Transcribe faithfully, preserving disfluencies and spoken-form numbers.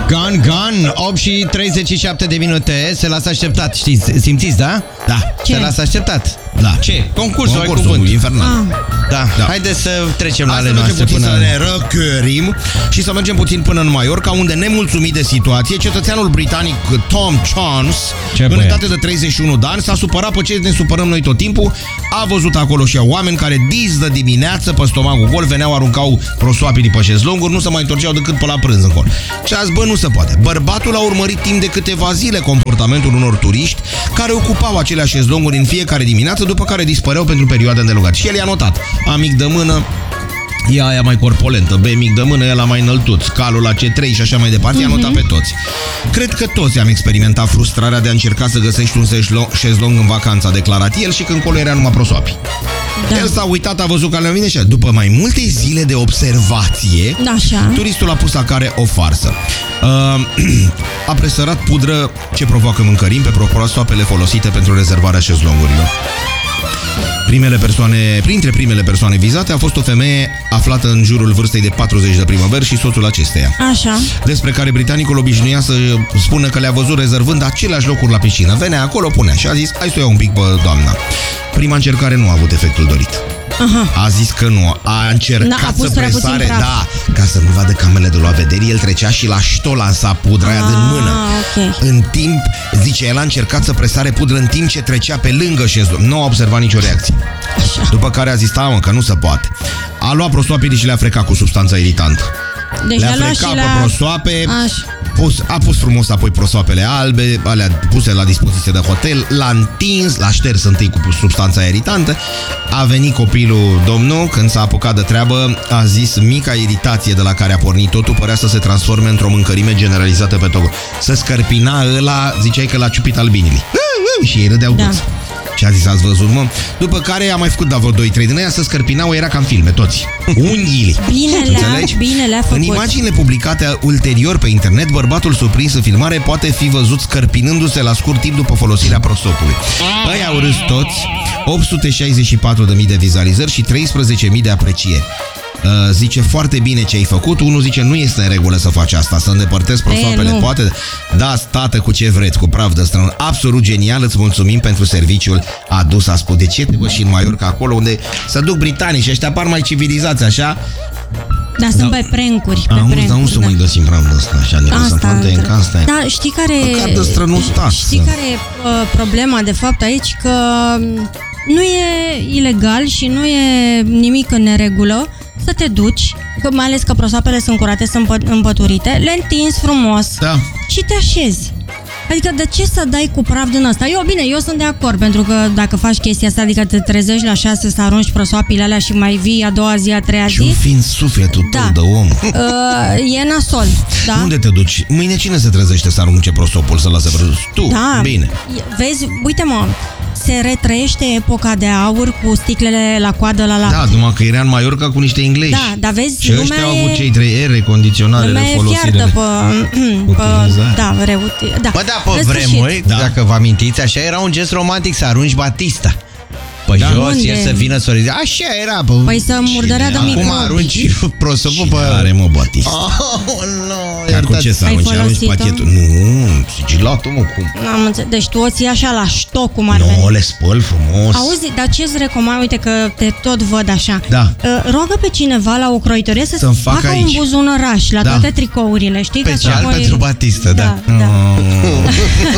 Gone, gone, opt și treizeci și șapte de minute, se lasă așteptat, știți, simțiți, da? Da, Ce? se lasă așteptat. Da. Ce? Concursul, Concursul ai cuvânt. infernal. Ah. Da. da, haideți să trecem la ale Asta noastre puțin până... să ne răcărim și să mergem puțin până în Mallorca, unde, nemulțumit de situație, cetățeanul britanic Tom Chance, Ce în băiat? etate de treizeci și unu de ani, s-a supărat pe ce ne supărăm noi tot timpul. A văzut acolo și oameni care dis de dimineață pe stomacul gol veneau, aruncau prosoapii pe șezlonguri, nu se mai întorceau decât pe la prânz încolo. Și a zis, bă, nu se poate. Bărbatul a urmărit timp de câteva zile comportamentul unor turiști care ocupau aceleași șezlonguri în fiecare dimineață, după care dispăreau pentru perioade îndelungate. Și el i-a notat. A mic de mână, e aia mai corpolentă, B mic de mână, ăla mai înăltut, calul la C trei și așa mai departe, i-a notat pe toți. Cred că toți am experimentat frustrarea de a încerca să găsești un șezlong în vacanță, a declarat el, și când colo era numai prosoapi. Da. El s-a uitat, a văzut că le vine și după mai multe zile de observație, Așa. turistul a pus la care o farsă. Uh, a presărat pudră ce provoacă mâncărimi pe prosoapele folosite pentru rezervarea șezlongurilor. Primele persoane, printre primele persoane vizate a fost o femeie aflată în jurul vârstei de patruzeci de primăveri și soțul acesteia, Așa. despre care britanicul obișnuia să spună că le-a văzut rezervând aceleași locuri la piscină. Venea acolo, punea și a zis, hai să o iau un pic pe doamna. Prima încercare nu a avut efectul dorit. Aha. A zis că nu, a încercat N-a, a pus să prea puțin presare, praf. da, ca să nu vadă camerele de luat vedere, el trecea și la ștolansa pudra aia din mână. ok. În timp, zice, el a încercat să presare pudră în timp ce trecea pe lângă șezlong. Nu a observat nicio reacție. Așa. După care a zis, da, mă, că nu se poate. A luat prosoapele și le-a frecat cu substanța iritantă. Deci Le-a a luat frecat și pe la... prosoape, Așa. pus, a pus frumos apoi prosoapele albe, alea puse la dispoziție de hotel, l-a întins, l-a șters întâi cu substanța iritantă, a venit copilul domnul, când s-a apucat de treabă, a zis, mica iritație de la care a pornit totul părea să se transforme într-o mâncărime generalizată pe tot. Să scărpina ăla, ziceai că l-a ciupit albinile. Și ei râdeau Da. toți. Și a zis, ați văzut, mă? După care a mai făcut, da, vreo doi trei din aia, să scărpinau, era ca în filme, toți. Unghiile. Bine le-a, Înțelegi? bine le-a În făcut. imaginile publicate ulterior pe internet, bărbatul surprins în filmare poate fi văzut scărpinându-se la scurt timp după folosirea prosopului. Ei au râs toți, opt sute șaizeci și patru de mii de vizualizări și treisprezece mii de aprecieri. Uh, zice, foarte bine ce ai făcut. Unul zice, nu este în regulă să faci asta, să îndepărtezi prosoapele, nu. poate. Da, stată cu ce vreți, cu praf de străin. Absolut genial, îți mulțumim pentru serviciul adus, a spus. De ce te văd și în Mallorca, acolo unde se duc britanici și ăștia par mai civilizați, așa? Da, sunt pe prencuri. Pe Auzi, prencuri, dar nu să da. mai găsim praf de ăsta, așa, de Asta, să între- că asta e. Da, știi care Măcar de strănustați. Știi care e uh, problema de fapt aici? Că um, nu e ilegal și nu e nimic în neregulă să te duci, că mai ales că prosoapele sunt curate, sunt împă- împăturite, le întinzi frumos Da. și te așezi. Adică de ce să dai cu praf din ăsta? Eu, bine, eu sunt de acord, pentru că dacă faci chestia asta, adică te trezești la șase să arunci prosoapile alea și mai vii a doua zi, a treia Și zi, fiind sufletul Da. tău de om. uh, e nasol, da? Unde te duci? Mâine cine se trezește să arunce prosopul, să lase brâz? Tu. Da, Bine. vezi, uite-mă, se retrăiește epoca de aur cu sticlele la coadă la la... Da, numai că era în Mallorca cu niște englezi. Da, dar vezi, Și ăștia lumea au avut e- cei trei R, condiționarele, lumea e folosirele. fiartă pe... pe Utilizare. da, reuti, da. Bă, da, pe În sfârșit. vremuri, Da. dacă vă amintiți, așa era un gest romantic să arunci Batista pe Da. jos, Unde? el să vină să ridice. Așa era, bă. Păi să murdărea de Acum microbi. arunci prosopul pe... Are, mă, Batista. Oh, no, Dar cu ce să Ai arunci? Arunci folosit-o? pachetul. Nu, sigilatul, mă, cum? N-am înțeles. Deci tu o ții așa la ștoc, cum ar Nu, veni. le spăl frumos. Auzi, dar ce-ți recomand? Uite că te tot văd așa. Da. Uh, Rogă pe cineva la o croitorie să-ți Să-mi facă, facă un aici. buzunăraș la Da. toate tricourile, știi? Ca să Special apoi- pentru Batista, da. Da, da. Oh.